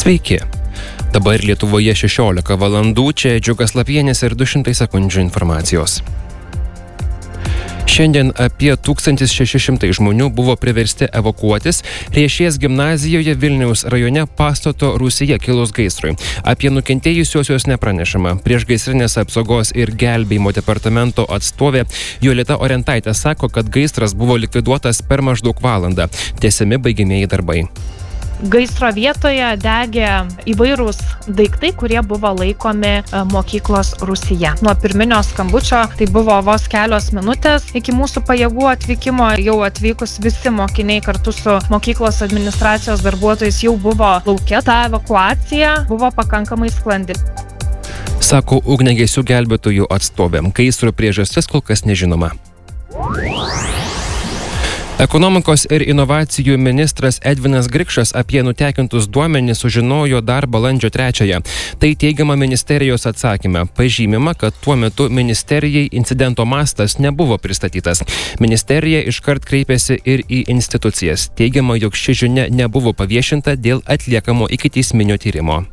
Sveiki. Dabar Lietuvoje 16 valandų, čia Džiugas Lapienis ir 200 sekundžių informacijos. Šiandien apie 1600 žmonių buvo priversti evakuotis Riešės gimnazijoje Vilniaus rajone pastato rūsyje kilus gaisrui. Apie nukentėjusiuosius nepranešama. Priešgaisrinės apsaugos ir gelbėjimo departamento atstovė Jolita Orentaitė sako, kad gaisras buvo likviduotas per maždaug valandą. Tęsiami baigiamieji darbai. Gaisro vietoje degė įvairūs daiktai, kurie buvo laikomi mokyklos rūsyje. Nuo pirminio skambučio tai buvo vos kelios minutės iki mūsų pajėgų atvykimo. Jau atvykus visi mokiniai kartu su mokyklos administracijos darbuotojais jau buvo lauke. Ta evakuacija buvo pakankamai sklandi. Sako ugniagesių gelbėtojų atstovė. Gaisro priežastis kol kas nežinoma. Ekonomikos ir inovacijų ministras Edvinas Grikšas apie nutekintus duomenis sužinojo dar balandžio 3. Tai teigiama ministerijos atsakyme. Pažymima, kad tuo metu ministerijai incidento mastas nebuvo pristatytas. Ministerija iškart kreipėsi ir į institucijas. Teigiama, jog ši žinia nebuvo paviešinta dėl atliekamo ikiteisminio tyrimo.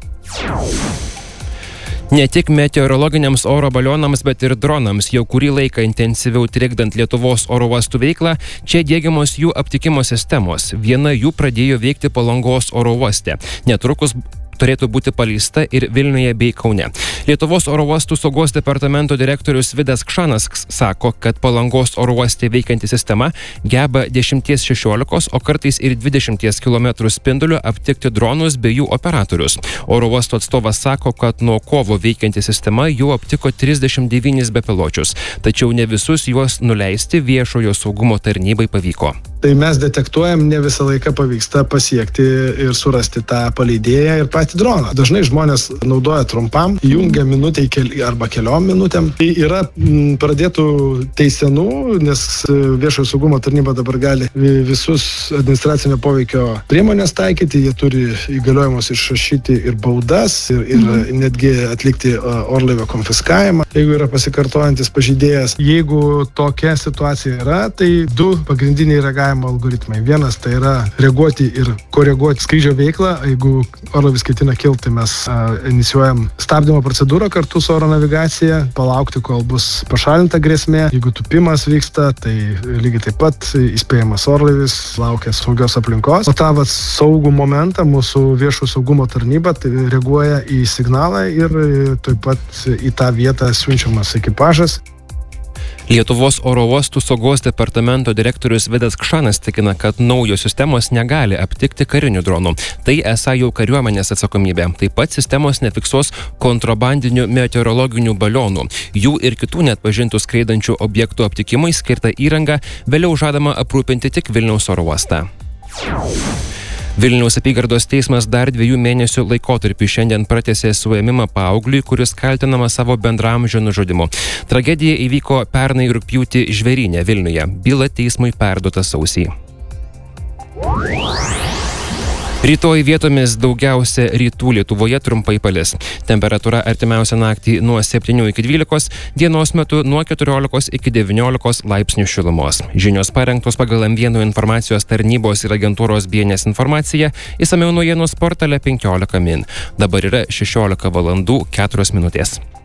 Ne tik meteorologiniams oro balionams, bet ir dronams jau kurį laiką intensyviau trikdant Lietuvos oro uostų veiklą, čia diegiamos jų aptikimo sistemos. Viena jų pradėjo veikti Palangos oro uoste. Netrukus turėtų būti paleista ir Vilniuje bei Kaune. Lietuvos oro uostų saugos departamento direktorius Vidas Kšanas sako, kad Palangos oro uoste veikianti sistema geba 10-16, o kartais ir 20 km spinduliu aptikti dronus bei jų operatorius. Oro uosto atstovas sako, kad nuo kovo veikianti sistema jau aptiko 39 bepiločius, tačiau ne visus juos nuleisti viešojo saugumo tarnybai pavyko. Tai mes detektuojam, ne visą laiką pavyksta pasiekti ir surasti tą paleidėją ir patį droną. Dažnai žmonės naudoja trumpam, jungia minutę arba keliom minutėm. Tai yra pradėtų teisenų, nes viešojo saugumo tarnyba dabar gali visus administracinio poveikio priemonės taikyti. Jie turi įgaliojimus išrašyti ir baudas, ir netgi atlikti orlaivio konfiskavimą, jeigu yra pasikartojantis pažeidėjas. Jeigu tokia situacija yra, tai du pagrindiniai reagavimo algoritmai. Vienas tai yra reaguoti ir koreguoti skrydžio veiklą. Jeigu orlaivis ketina kilti, tai mes inicijuojam stabdymo procedūrą kartu su oro navigacija, palaukti, kol bus pašalinta grėsmė. Jeigu tūpimas vyksta, tai lygiai taip pat įspėjamas orlaivis laukia saugios aplinkos. O tą saugų momentą mūsų viešo saugumo tarnyba reaguoja į signalą ir taip pat į tą vietą siunčiamas ekipažas. Lietuvos oro uostų saugos departamento direktorius Vidas Kšanas tikina, kad naujos sistemos negali aptikti karinių dronų. Tai esą jau kariuomenės atsakomybė. Taip pat sistemos nefiksuos kontrabandinių meteorologinių balionų. Jų ir kitų neatpažintų skraidančių objektų aptikimui skirtą įrangą vėliau žadama aprūpinti tik Vilniaus oro uostą. Vilniaus apygardos teismas dar 2 mėnesių laikotarpį šiandien pratęsė suėmimą paaugliui, kuris kaltinamas savo bendraamžio nužudymu. Tragedija įvyko pernai rugpjūtį Žvėryne, Vilniuje. Byla teismui perduota sausį. Rytoj vietomis daugiausia rytų Lietuvoje trumpai palis. Temperatūra artimiausią naktį nuo 7 iki 12, dienos metu nuo 14 iki 19 laipsnių šilumos. Žinios parengtos pagal M1 informacijos tarnybos ir agentūros BNS informaciją, išsamiau naujienos portale 15 min. Dabar yra 16 valandų 4 minutės.